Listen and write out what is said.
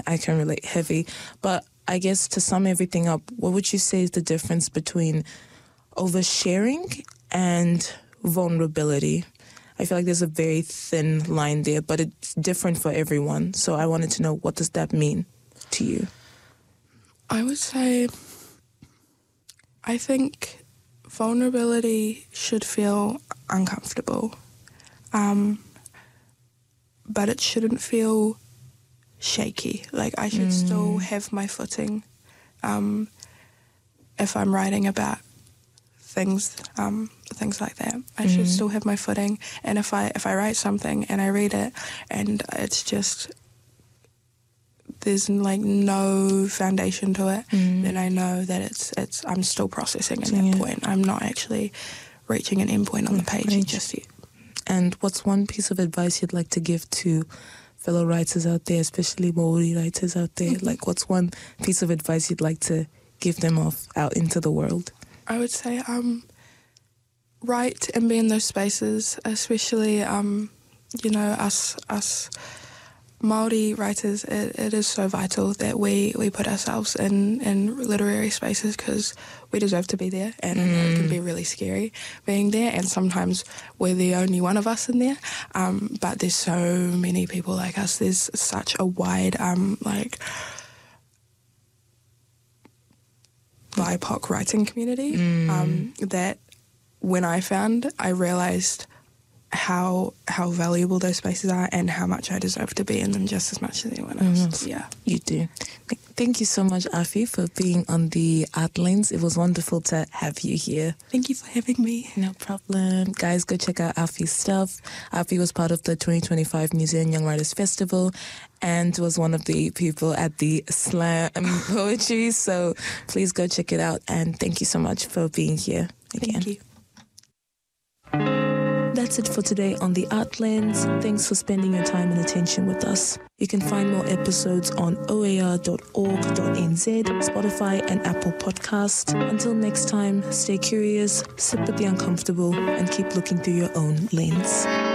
I can relate heavy. But I guess to sum everything up, what would you say is the difference between oversharing and vulnerability? I feel like there's a very thin line there, but it's different for everyone. So I wanted to know, what does that mean to you? I would say, I think vulnerability should feel uncomfortable, but it shouldn't feel shaky. Like, I should still have my footing if I'm writing about things like that. I should still have my footing, and if I write something and I read it and it's just, there's like no foundation to it, then I know that it's I'm still processing at that point. I'm not actually reaching an end point on the page just yet. And what's one piece of advice you'd like to give to fellow writers out there, especially Maori writers out there? Like, what's one piece of advice you'd like to give them out into the world? I would say write and be in those spaces, especially us Māori writers. It is so vital that we put ourselves in literary spaces, because we deserve to be there, and I know it can be really scary being there, and sometimes we're the only one of us in there, but there's so many people like us. There's such a wide BIPOC writing community that when I realised how valuable those spaces are and how much I deserve to be in them just as much as anyone else. Yeah, you do. Thank you so much, Afi, for being on the Art Lanes. It was wonderful to have you here. Thank you for having me. No problem. Guys, go check out Afi's stuff. Afi was part of the 2025 New Zealand Young Writers Festival and was one of the people at the slam poetry. So please go check it out. And thank you so much for being here again. Thank you. That's it for today on The Art Lens. Thanks for spending your time and attention with us. You can find more episodes on oar.org.nz, Spotify and Apple Podcast. Until next time, stay curious, sit with the uncomfortable, and keep looking through your own lens.